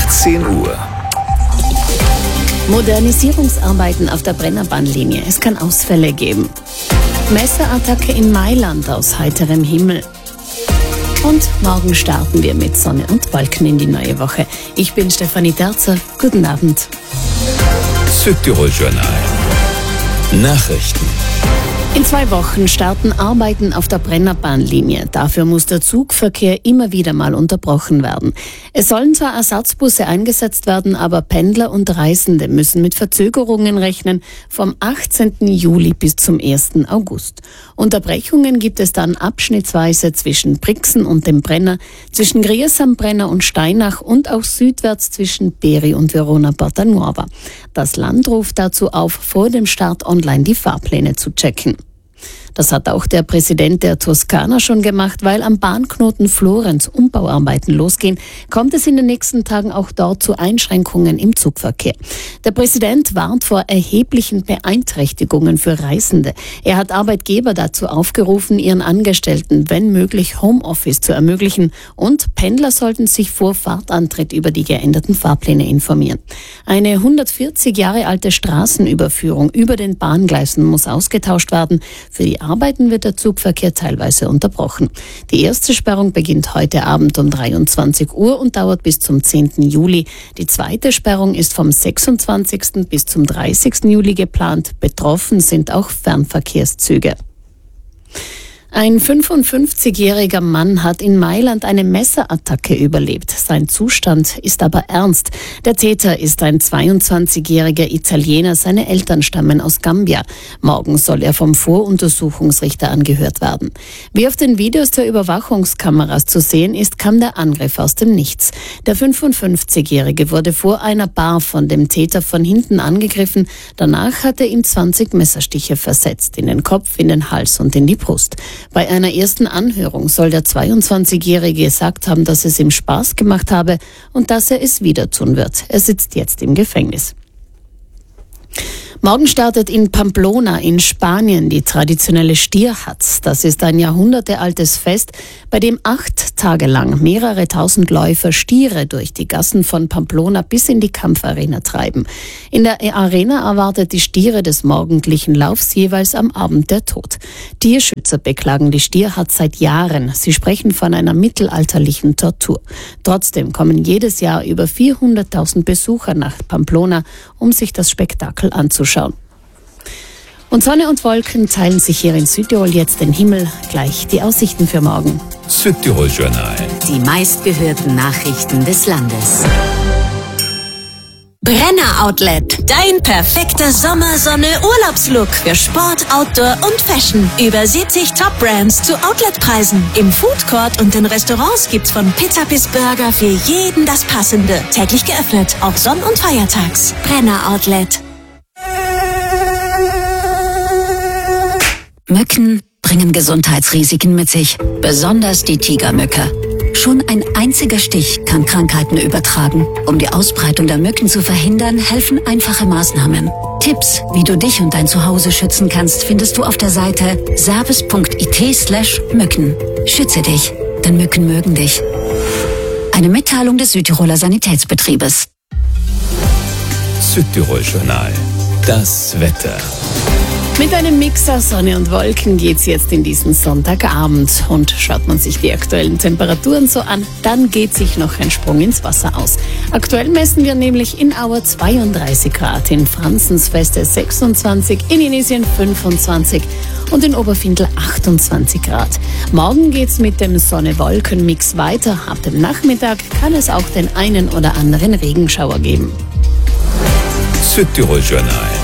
18 Uhr. Modernisierungsarbeiten auf der Brennerbahnlinie. Es kann Ausfälle geben. Messerattacke in Mailand aus heiterem Himmel. Und morgen starten wir mit Sonne und Wolken in die neue Woche. Ich bin Stefanie Terzer. Guten Abend. Südtirol Journal. Nachrichten. In 2 Wochen starten Arbeiten auf der Brennerbahnlinie. Dafür muss der Zugverkehr immer wieder mal unterbrochen werden. Es sollen zwar Ersatzbusse eingesetzt werden, aber Pendler und Reisende müssen mit Verzögerungen rechnen vom 18. Juli bis zum 1. August. Unterbrechungen gibt es dann abschnittsweise zwischen Brixen und dem Brenner, zwischen Griers am Brenner und Steinach und auch südwärts zwischen Beri und Verona Porta Nuova. Das Land ruft dazu auf, vor dem Start online die Fahrpläne zu checken. Das hat auch der Präsident der Toskana schon gemacht, weil am Bahnknoten Florenz Umbauarbeiten losgehen, kommt es in den nächsten Tagen auch dort zu Einschränkungen im Zugverkehr. Der Präsident warnt vor erheblichen Beeinträchtigungen für Reisende. Er hat Arbeitgeber dazu aufgerufen, ihren Angestellten, wenn möglich, Homeoffice zu ermöglichen, und Pendler sollten sich vor Fahrtantritt über die geänderten Fahrpläne informieren. Eine 140 Jahre alte Straßenüberführung über den Bahngleisen muss ausgetauscht werden. Für die Arbeiten wird der Zugverkehr teilweise unterbrochen. Die erste Sperrung beginnt heute Abend um 23 Uhr und dauert bis zum 10. Juli. Die zweite Sperrung ist vom 26. bis zum 30. Juli geplant. Betroffen sind auch Fernverkehrszüge. Ein 55-jähriger Mann hat in Mailand eine Messerattacke überlebt. Sein Zustand ist aber ernst. Der Täter ist ein 22-jähriger Italiener. Seine Eltern stammen aus Gambia. Morgen soll er vom Voruntersuchungsrichter angehört werden. Wie auf den Videos der Überwachungskameras zu sehen ist, kam der Angriff aus dem Nichts. Der 55-jährige wurde vor einer Bar von dem Täter von hinten angegriffen. Danach hat er ihm 20 Messerstiche versetzt, in den Kopf, in den Hals und in die Brust. Bei einer ersten Anhörung soll der 22-Jährige gesagt haben, dass es ihm Spaß gemacht habe und dass er es wieder tun wird. Er sitzt jetzt im Gefängnis. Morgen startet in Pamplona in Spanien die traditionelle Stierhatz. Das ist ein jahrhundertealtes Fest, bei dem 8 Tage lang mehrere tausend Läufer Stiere durch die Gassen von Pamplona bis in die Kampfarena treiben. In der Arena erwartet die Stiere des morgendlichen Laufs jeweils am Abend der Tod. Tierschützer beklagen die Stierhatz seit Jahren. Sie sprechen von einer mittelalterlichen Tortur. Trotzdem kommen jedes Jahr über 400.000 Besucher nach Pamplona, um sich das Spektakel anzuschauen. Und Sonne und Wolken teilen sich hier in Südtirol jetzt den Himmel. Gleich die Aussichten für morgen. Südtirol Journal. Die meistgehörten Nachrichten des Landes. Brenner Outlet. Dein perfekter Sommer-Sonne-Urlaubslook für Sport, Outdoor und Fashion. Über 70 Top-Brands zu Outletpreisen. Im Foodcourt und in Restaurants gibt's von Pizza bis Burger für jeden das Passende. Täglich geöffnet, auch Sonn- und Feiertags. Brenner Outlet. Mücken bringen Gesundheitsrisiken mit sich, besonders die Tigermücke. Schon ein einziger Stich kann Krankheiten übertragen. Um die Ausbreitung der Mücken zu verhindern, helfen einfache Maßnahmen. Tipps, wie du dich und dein Zuhause schützen kannst, findest du auf der Seite service.it/Mücken. Schütze dich, denn Mücken mögen dich. Eine Mitteilung des Südtiroler Sanitätsbetriebes. Südtirol Journal. Das Wetter. Mit einem Mix aus Sonne und Wolken geht's jetzt in diesen Sonntagabend. Und schaut man sich die aktuellen Temperaturen so an, dann geht sich noch ein Sprung ins Wasser aus. Aktuell messen wir nämlich in Auer 32 Grad, in Franzensfeste 26, in Inesien 25 und in Oberfindl 28 Grad. Morgen geht's mit dem Sonne-Wolken-Mix weiter. Ab dem Nachmittag kann es auch den einen oder anderen Regenschauer geben. Südtirol Journal.